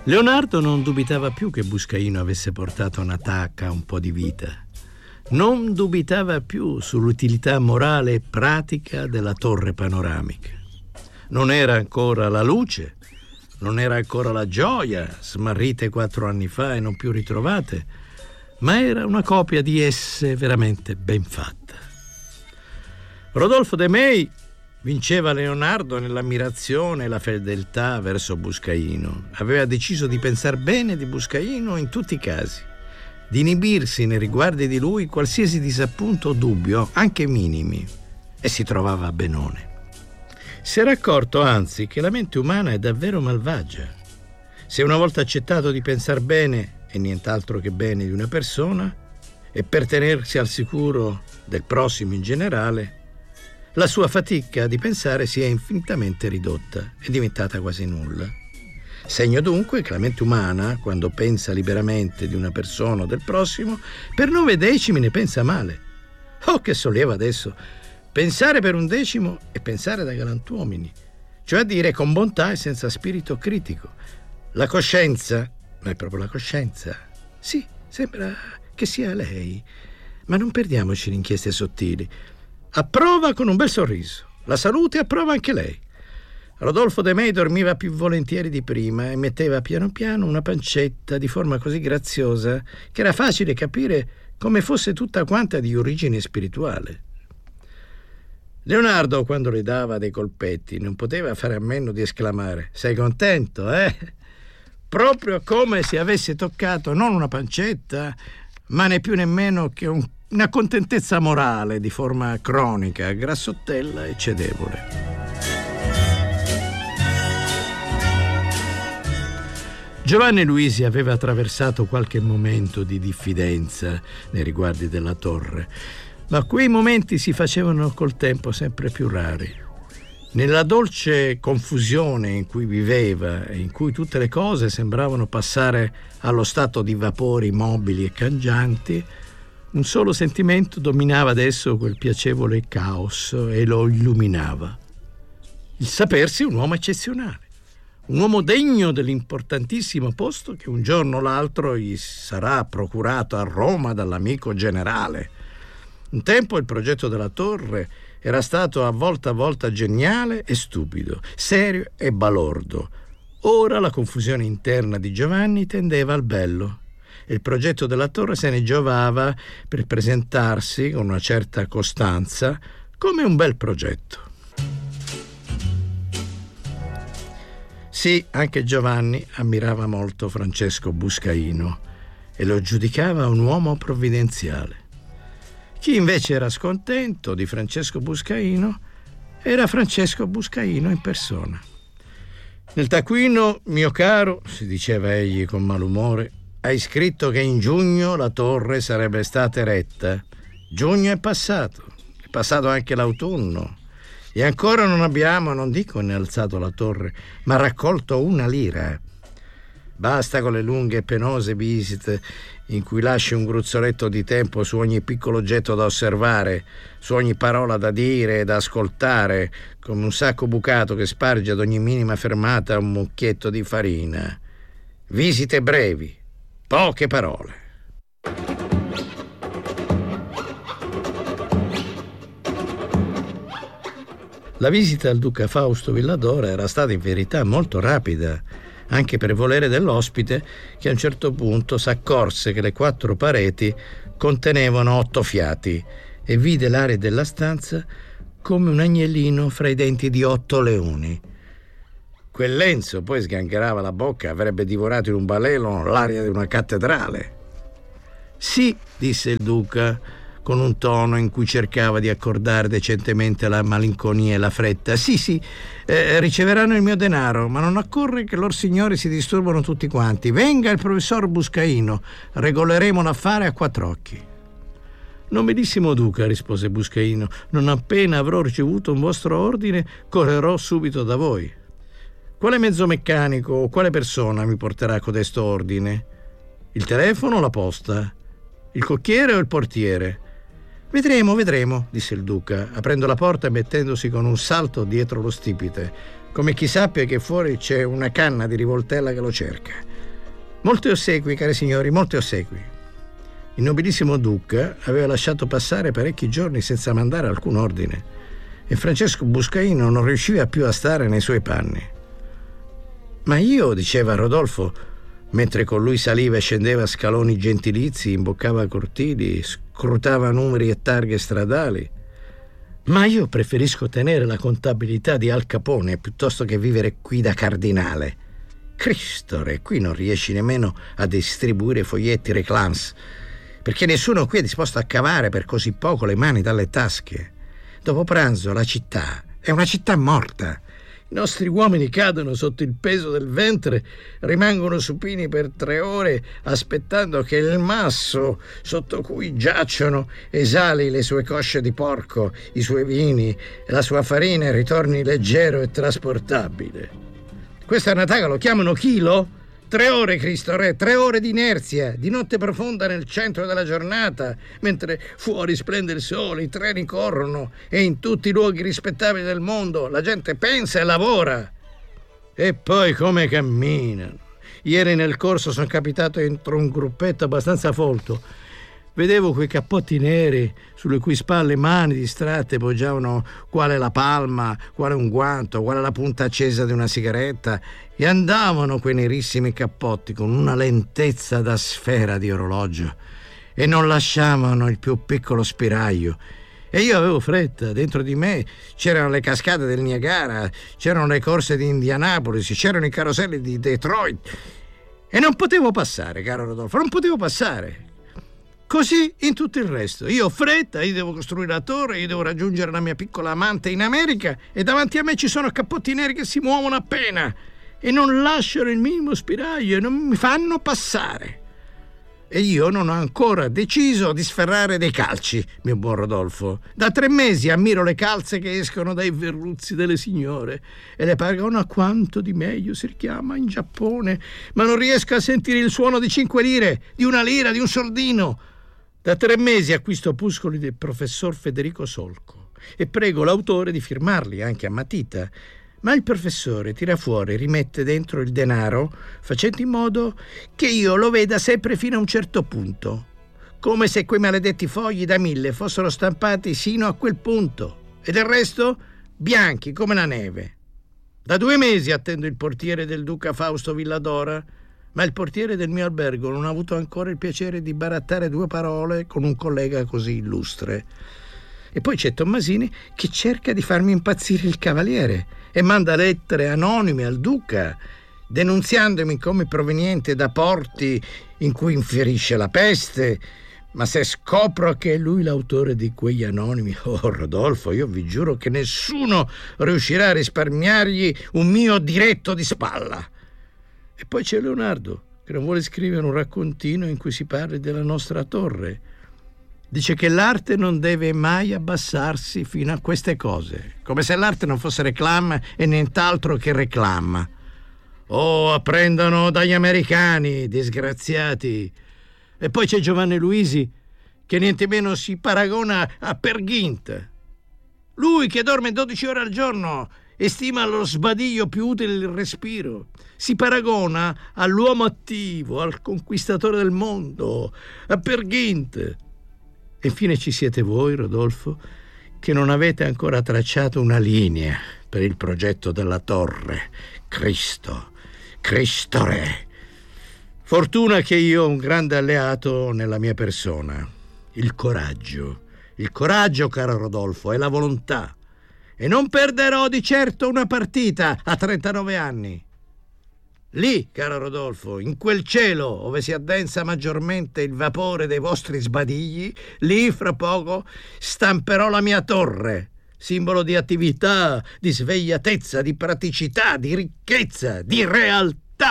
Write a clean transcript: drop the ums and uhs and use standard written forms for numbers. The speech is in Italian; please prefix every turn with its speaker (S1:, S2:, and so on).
S1: Leonardo non dubitava più che Buscaino avesse portato una tacca, un po' di vita. Non dubitava più sull'utilità morale e pratica della torre panoramica. Non era ancora la luce, non era ancora la gioia, smarrite 4 anni fa e non più ritrovate, ma era una copia di esse veramente ben fatta. Rodolfo De May vinceva Leonardo nell'ammirazione e la fedeltà verso Buscaino. Aveva deciso di pensar bene di Buscaino in tutti i casi, di inibirsi nei riguardi di lui qualsiasi disappunto o dubbio, anche minimi, e si trovava benone. Si era accorto, anzi, che la mente umana è davvero malvagia. Se una volta accettato di pensar bene e nient'altro che bene di una persona, e per tenersi al sicuro del prossimo in generale, la sua fatica di pensare si è infinitamente ridotta, è diventata quasi nulla. Segno dunque che la mente umana, quando pensa liberamente di una persona o del prossimo, per 9 decimi ne pensa male. Oh, che sollievo adesso! Pensare per 1 decimo e pensare da galantuomini, cioè a dire con bontà e senza spirito critico. La coscienza, ma è proprio la coscienza. Sì, sembra che sia lei, ma non perdiamoci in inchieste sottili. Approva con un bel sorriso. La salute approva anche lei. Rodolfo De May dormiva più volentieri di prima e metteva piano piano una pancetta di forma così graziosa che era facile capire come fosse tutta quanta di origine spirituale. Leonardo, quando le dava dei colpetti, non poteva fare a meno di esclamare: «Sei contento, eh?» Proprio come se avesse toccato non una pancetta, ma né più nemmeno che una contentezza morale di forma cronica, grassottella e cedevole. Giovanni Luisi aveva attraversato qualche momento di diffidenza nei riguardi della torre, ma quei momenti si facevano col tempo sempre più rari. Nella dolce confusione in cui viveva e in cui tutte le cose sembravano passare allo stato di vapori mobili e cangianti, un solo sentimento dominava adesso quel piacevole caos e lo illuminava: il sapersi un uomo eccezionale, un uomo degno dell'importantissimo posto che un giorno o l'altro gli sarà procurato a Roma dall'amico generale. Un tempo il progetto della torre era stato a volta geniale e stupido, serio e balordo. Ora la confusione interna di Giovanni tendeva al bello e il progetto della torre se ne giovava per presentarsi con una certa costanza come un bel progetto. Sì, anche Giovanni ammirava molto Francesco Buscaino e lo giudicava un uomo provvidenziale. Chi invece era scontento di Francesco Buscaino era Francesco Buscaino in persona. Nel taccuino, mio caro, si diceva egli con malumore, hai scritto che in giugno la torre sarebbe stata eretta. Giugno è passato anche l'autunno e ancora non abbiamo, non dico innalzato la torre, ma raccolto 1 lira. Basta con le lunghe e penose visite in cui lasci un gruzzoletto di tempo su ogni piccolo oggetto da osservare, su ogni parola da dire e da ascoltare, come un sacco bucato che sparge ad ogni minima fermata un mucchietto di farina. Visite brevi, poche parole. La visita al duca Fausto Villadora era stata in verità molto rapida, anche per volere dell'ospite, che a un certo punto s'accorse che le 4 pareti contenevano 8 fiati e vide l'area della stanza come un agnellino fra i denti di 8 leoni. Quel lenzo poi sgangherava la bocca, avrebbe divorato in un baleno l'aria di una cattedrale. Sì, disse il duca, con un tono in cui cercava di accordare decentemente la malinconia e la fretta. Sì, riceveranno il mio denaro, ma non occorre che lor signori si disturbano tutti quanti. Venga il professor Buscaino, regoleremo l'affare a 4 occhi. Nobilissimo duca, rispose Buscaino, non appena avrò ricevuto un vostro ordine, correrò subito da voi. Quale mezzo meccanico o quale persona mi porterà codesto ordine? Il telefono o la posta? Il cocchiere o il portiere? Vedremo, disse il duca, aprendo la porta e mettendosi con un salto dietro lo stipite, come chi sappia che fuori c'è una canna di rivoltella che lo cerca. Molte ossequi, cari signori, molte ossequi. Il nobilissimo duca aveva lasciato passare parecchi giorni senza mandare alcun ordine e Francesco Buscaino non riusciva più a stare nei suoi panni. Ma io, diceva Rodolfo, mentre con lui saliva e scendeva scaloni gentilizi, imboccava cortili, scrutava numeri e targhe stradali, ma io preferisco tenere la contabilità di Al Capone piuttosto che vivere qui da cardinale. Cristore, qui non riesci nemmeno a distribuire foglietti reclams, perché nessuno qui è disposto a cavare per così poco le mani dalle tasche. Dopo pranzo la città è una città morta. I nostri uomini cadono sotto il peso del ventre, rimangono supini per 3 ore aspettando che il masso sotto cui giacciono esali le sue cosce di porco, i suoi vini e la sua farina e ritorni leggero e trasportabile. Questa è una taga, lo chiamano chilo? 3 ore, Cristo Re, 3 ore di inerzia, di notte profonda nel centro della giornata, mentre fuori splende il sole, i treni corrono e in tutti i luoghi rispettabili del mondo la gente pensa e lavora. E poi come camminano. Ieri nel corso sono capitato entro un gruppetto abbastanza folto. Vedevo quei cappotti neri sulle cui spalle mani distratte poggiavano quale la palma, quale un guanto, quale la punta accesa di una sigaretta, e andavano quei nerissimi cappotti con una lentezza da sfera di orologio e non lasciavano il più piccolo spiraglio. E io avevo fretta, dentro di me c'erano le cascate del Niagara, c'erano le corse di Indianapolis, c'erano i caroselli di Detroit e non potevo passare, caro Rodolfo, non potevo passare. Così in tutto il resto. Io ho fretta, io devo costruire la torre, io devo raggiungere la mia piccola amante in America e davanti a me ci sono cappotti neri che si muovono appena e non lasciano il minimo spiraglio e non mi fanno passare. E io non ho ancora deciso di sferrare dei calci, mio buon Rodolfo. Da 3 mesi ammiro le calze che escono dai verruzzi delle signore e le paragono a quanto di meglio si richiama in Giappone, ma non riesco a sentire il suono di 5 lire, di 1 lira, di un soldino. Da 3 mesi acquisto opuscoli del professor Federico Solco e prego l'autore di firmarli anche a matita, ma il professore tira fuori e rimette dentro il denaro facendo in modo che io lo veda sempre fino a un certo punto, come se quei maledetti fogli da 1000 fossero stampati sino a quel punto e del resto bianchi come la neve. Da 2 mesi attendo il portiere del duca Fausto Villadora, ma il portiere del mio albergo non ha avuto ancora il piacere di barattare 2 parole con un collega così illustre. E poi c'è Tommasini che cerca di farmi impazzire il cavaliere e manda lettere anonime al duca denunziandomi come proveniente da porti in cui inferisce la peste. Ma se scopro che è lui l'autore di quegli anonimi, oh Rodolfo, io vi giuro che nessuno riuscirà a risparmiargli un mio diretto di spalla. E poi c'è Leonardo, che non vuole scrivere un raccontino in cui si parli della nostra torre. Dice che l'arte non deve mai abbassarsi fino a queste cose, come se l'arte non fosse reclama e nient'altro che reclama. Oh, apprendono dagli americani, disgraziati. E poi c'è Giovanni Luisi, che niente meno si paragona a Peer Gynt. Lui che dorme 12 ore al giorno e stima lo sbadiglio più utile il respiro. Si paragona all'uomo attivo, al conquistatore del mondo, a Peer Gynt. E infine ci siete voi, Rodolfo, che non avete ancora tracciato una linea per il progetto della torre. Cristo Re. Fortuna che io ho un grande alleato nella mia persona. Il coraggio. Il coraggio, caro Rodolfo, è la volontà. E non perderò di certo una partita a 39 anni. Lì, caro Rodolfo, in quel cielo ove si addensa maggiormente il vapore dei vostri sbadigli, lì fra poco stamperò la mia torre, simbolo di attività, di svegliatezza, di praticità, di ricchezza, di realtà.